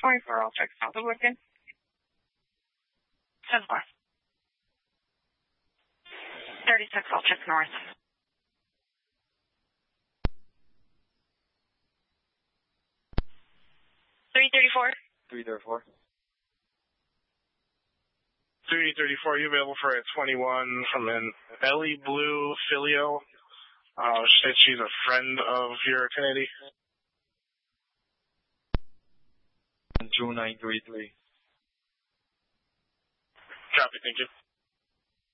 24, I'll check south of Lincoln. 10 4. 36, I'll check north. 334. 334. 334, you available for a 21 from an Ellie Blue Filio. She's a friend of your 1080. 2933. Copy, thank you.